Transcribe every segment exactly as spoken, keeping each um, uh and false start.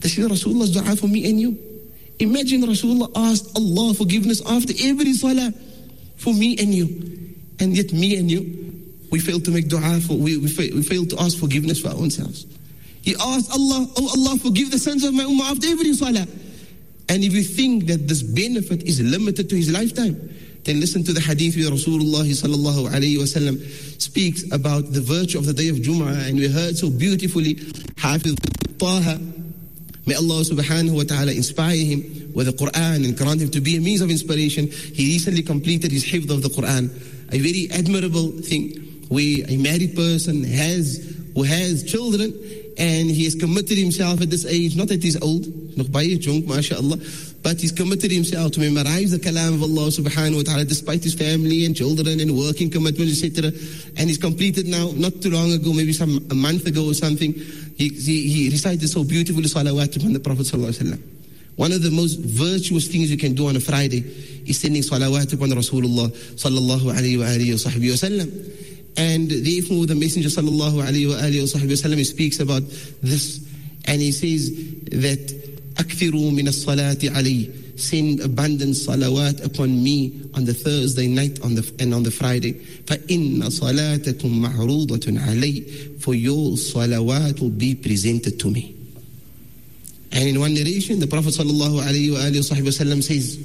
This is Rasulullah's dua for me and you. Imagine Rasulullah asked Allah forgiveness after every salah for me and you. And yet me and you, we fail to make dua for, we, we, fail, we fail to ask forgiveness for our own selves. He asked Allah, oh Allah, forgive the sins of my ummah after every salah. And if you think that this benefit is limited to his lifetime, then listen to the hadith where Rasulullah sallallahu alayhi wa sallam speaks about the virtue of the day of Jum'ah. And we heard so beautifully, Hafiz Taha, may Allah subhanahu wa ta'ala inspire him with the Quran and grant him to be a means of inspiration. He recently completed his hifd of the Quran, a very admirable thing where a married person has who has children and he has committed himself at this age, not that he's old, nog baie jong, mashallah, but he's committed himself to memorize the kalam of Allah subhanahu wa ta'ala despite his family and children and working commitments, et cetera. And he's completed now, not too long ago, maybe some a month ago or something, he, he, he recited so beautifully salawat upon the Prophet sallallahu alaihi wasallam. One of the most virtuous things you can do on a Friday is sending salawat upon Rasulullah sallallahu alayhi wa alihi wa sahbihi wa sallam. And therefore the Messenger sallallahu alayhi wa alihi wa sahbihi wa sallam speaks about this, and he says that أكثروا من الصلاة علي, send abundant salawat upon me on the Thursday night on the, and on the Friday. فإن صلاتكم معروضة علي, for your salawat will be presented to me. And in one narration, the Prophet sallallahu alayhi wa alihi wa sahbihi wa sallam says,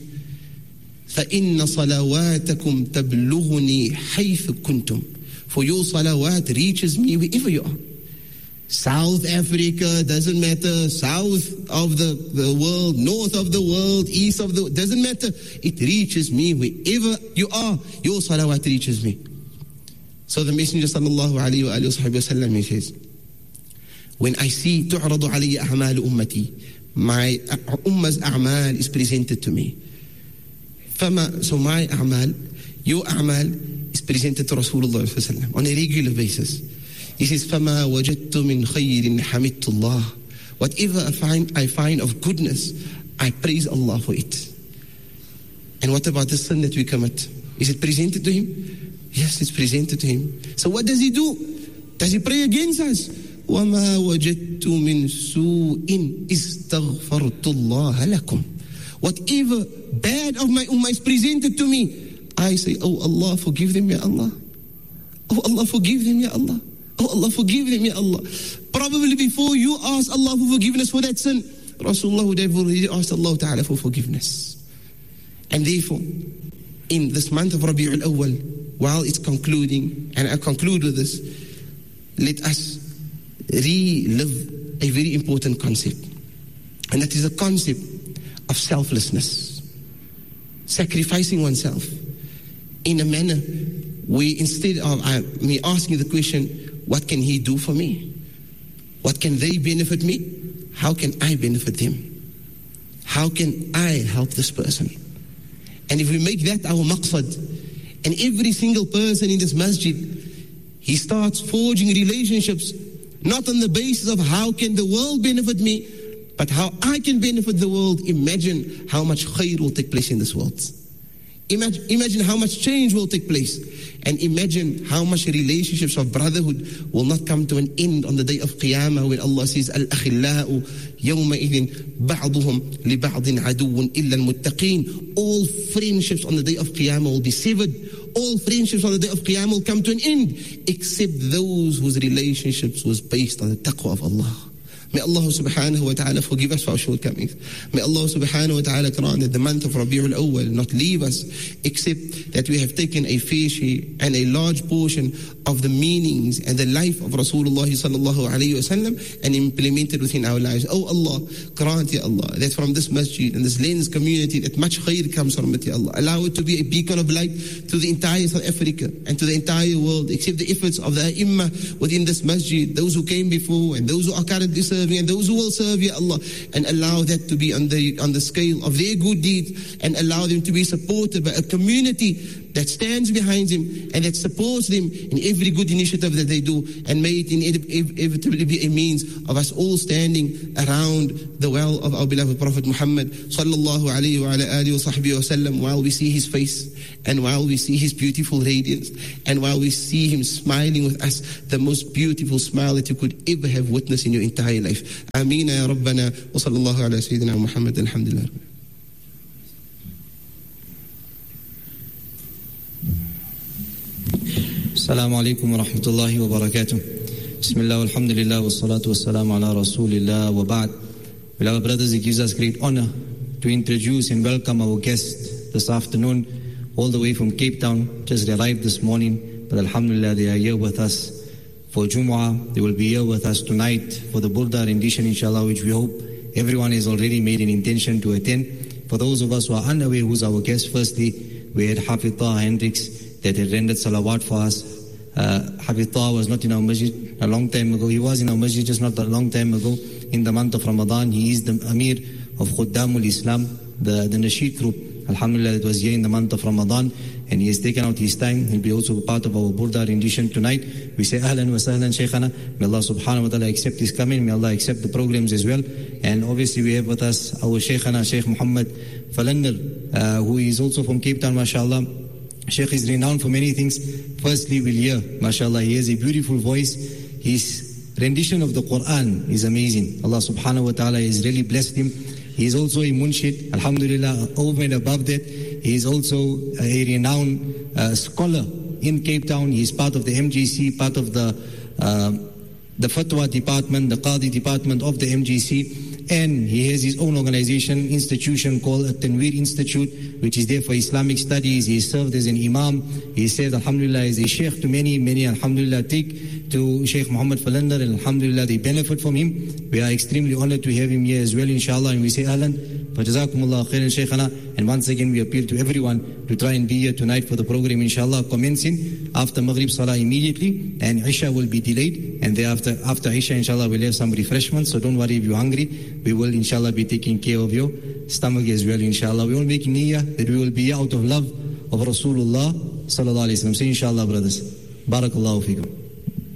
فإن صلواتكم تبلغني حيث كنتم, for your salawat reaches me wherever you are. South Africa, doesn't matter, south of the, the world, north of the world, east of the world, doesn't matter. It reaches me wherever you are. Your salawat reaches me. So the Messenger sallallahu alayhi wa sallam, he says, when I see tu'radu alayya a'mal ummati, my ummah's a'mal is presented to me. Fama, so my a'mal, your a'mal is presented to Rasulullah sallallahu alayhi wa sallam on a regular basis. He says, فَمَا وَجَدْتُ مِنْ خَيْرٍ حَمِدْتُ اللَّهِ, whatever I find, I find of goodness, I praise Allah for it. And what about the sin that we commit? Is it presented to him? Yes, it's presented to him. So what does he do? Does he pray against us? وَمَا وَجَدْتُ مِنْ سُوءٍ إِسْتَغْفَرْتُ اللَّهَ لَكُمْ, whatever bad of my ummah is presented to me, I say, oh Allah, forgive them, Ya Allah. Oh Allah, forgive them, Ya Allah. Oh Allah, forgive them, Ya Allah. Probably before you ask Allah for forgiveness for that sin, Rasulullah would have already asked Allah Ta'ala for forgiveness. And therefore, in this month of Rabi'ul Awwal, while it's concluding, and I conclude with this, let us relive a very important concept. And that is the concept of selflessness. Sacrificing oneself in a manner where instead of uh, me asking the question, what can he do for me? What can they benefit me? How can I benefit them? How can I help this person? And if we make that our maqsad, and every single person in this masjid, he starts forging relationships, not on the basis of how can the world benefit me, but how I can benefit the world, imagine how much khair will take place in this world. Imagine, imagine how much change will take place. And imagine how much relationships of brotherhood will not come to an end on the day of Qiyamah, when Allah says, Al-akhillau yawma'idhin ba'duhum li ba'din aduwwun illa al-muttaqeen. All friendships on the day of Qiyamah will be severed. All friendships on the day of Qiyamah will come to an end, except those whose relationships was based on the taqwa of Allah. May Allah subhanahu wa ta'ala forgive us for our shortcomings. May Allah subhanahu wa ta'ala grant that the month of Rabi'ul Awwal not leave us, except that we have taken a fair share and a large portion of the meanings and the life of Rasulullah sallallahu alayhi wa sallam and implemented within our lives. Oh Allah, grant, Ya Allah, that from this masjid and this lens community that much khair comes from it, Ya Allah. Allow it to be a beacon of light to the entire South Africa and to the entire world, except the efforts of the A'immah within this masjid, those who came before and those who are currently serving and those who will serve, Ya Allah, and allow that to be on the, on the scale of their good deeds, and allow them to be supported by a community that stands behind him and that supports them in every good initiative that they do, and may it inevitably be a means of us all standing around the well of our beloved Prophet Muhammad sallallahu alayhi wa ala alihi wa sahbihi wa sallam, while we see his face and while we see his beautiful radiance and while we see him smiling with us, the most beautiful smile that you could ever have witnessed in your entire life. Ameen ya Rabbana wa sallallahu ala Sayyidina Muhammad. Alhamdulillah. Assalamu alaikum wa rahmatullahi wa barakatuh. Bismillah, alhamdulillah, wa salatu wa salamu ala rasulillah wa ba'd. Beloved brothers, it gives us great honor to introduce and welcome our guest this afternoon, all the way from Cape Town, just arrived this morning, but alhamdulillah, they are here with us for Jumu'ah. They will be here with us tonight for the Burda rendition, inshallah, which we hope everyone has already made an intention to attend. For those of us who are unaware who's our guest, firstly, we had Hafiz Taha Hendricks that had rendered salawat for us. Uh, Hafiz Taha was not in our masjid a long time ago. He was in our masjid just not a long time ago. In the month of Ramadan, he is the Amir of Khuddamul Islam, the, the Nasheed group. Alhamdulillah, it was here in the month of Ramadan, and he has taken out his time. He'll be also part of our Burda rendition tonight. We say Ahlan wa Sahlan Shaykhana. May Allah subhanahu wa ta'ala accept his coming. May Allah accept the programs as well. And obviously we have with us our Shaykhana, Shaykh Muhammad Falanner, uh, who is also from Cape Town, mashallah. Shaykh is renowned for many things. Firstly, we'll hear, mashallah, he has a beautiful voice. His rendition of the Quran is amazing. Allah subhanahu wa ta'ala has really blessed him. He is also a munshid, alhamdulillah. Over and above that, he is also a renowned uh, scholar in Cape Town. He is part of the M J C, part of the uh, the fatwa department, the qadi department of the M J C. And he has his own organization, institution called At-Tanweer Institute, which is there for Islamic studies. He served as an imam. He served, alhamdulillah, as a sheikh to many, many, alhamdulillah, take to Shaykh Muhammad Falanner, and alhamdulillah, they benefit from him. We are extremely honored to have him here as well, inshallah, and we say ahlan, fa jazakumullah khairan shaykhana. And once again, we appeal to everyone to try and be here tonight for the program, inshallah, commencing after Maghrib Salah immediately, and Isha will be delayed, and thereafter, after Isha, inshallah, we'll have some refreshments, so don't worry if you're hungry. We will, inshallah, be taking care of your stomach as well, inshallah. We will make niyyah that we will be out of love of Rasulullah sallallahu alayhi wa sallam. So, inshallah, brothers. Barakallahu feekum.